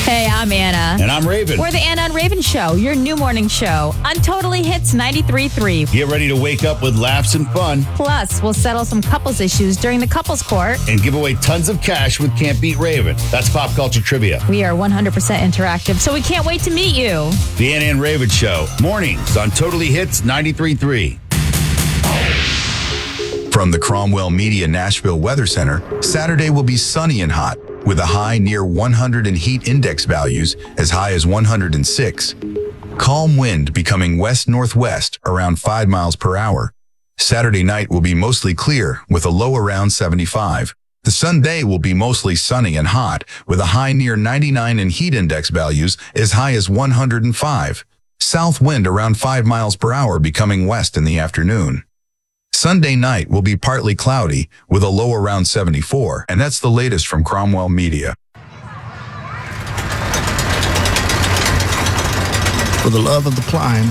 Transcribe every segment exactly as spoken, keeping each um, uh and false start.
Hey, I'm Anna. And I'm Raven. We're the Anna and Raven Show, your new morning show on Totally Hits ninety-three point three. Get ready to wake up with laughs and fun. Plus, we'll settle some couples issues during the couples court. And give away tons of cash with Can't Beat Raven. That's pop culture trivia. We are one hundred percent interactive, so we can't wait to meet you. The Anna and Raven Show, mornings on Totally Hits ninety-three point three. From the Cromwell Media Nashville Weather Center, Saturday will be sunny and hot, with a high near one hundred in heat index values as high as one hundred six. Calm wind becoming west-northwest around five miles per hour. Saturday night will be mostly clear with a low around seventy-five. The Sunday will be mostly sunny and hot with a high near ninety-nine in heat index values as high as one hundred five. South wind around five miles per hour becoming west in the afternoon. Sunday night will be partly cloudy with a low around seventy-four, and that's the latest from Cromwell Media. For the love of the climb,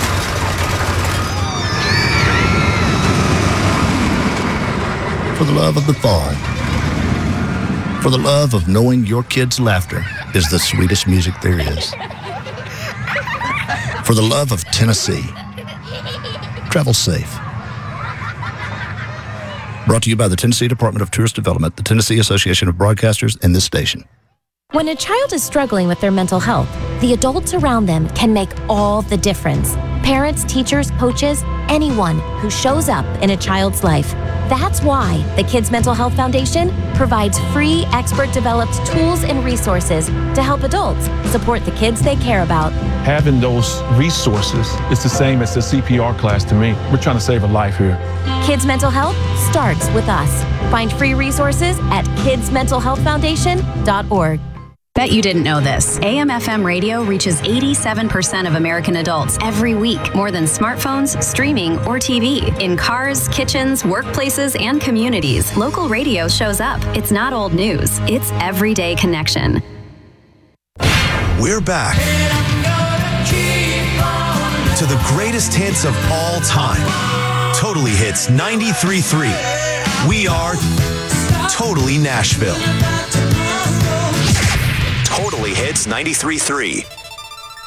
for the love of the fall, for the love of knowing your kids' laughter is the sweetest music there is, for the love of Tennessee, travel safe. Brought to you by the Tennessee Department of Tourist Development, the Tennessee Association of Broadcasters, and this station. When a child is struggling with their mental health, the adults around them can make all the difference. Parents, teachers, coaches, anyone who shows up in a child's life. That's why the Kids Mental Health Foundation provides free, expert-developed tools and resources to help adults support the kids they care about. Having those resources is the same as the C P R class to me. We're trying to save a life here. Kids Mental Health starts with us. Find free resources at kids mental health foundation dot org. Bet you didn't know this. A M F M radio reaches eighty-seven percent of American adults every week, more than smartphones, streaming, or T V. In cars, kitchens, workplaces, and communities, local radio shows up. It's not old news. It's everyday connection. We're back to the greatest hits of all time. Totally Hits ninety-three point three. We are Totally Nashville. Totally Hits ninety-three point three.